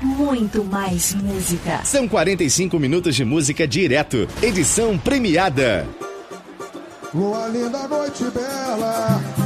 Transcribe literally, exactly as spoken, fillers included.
muito mais música. São quarenta e cinco minutos de música direto. Edição premiada. Lua linda, noite bela.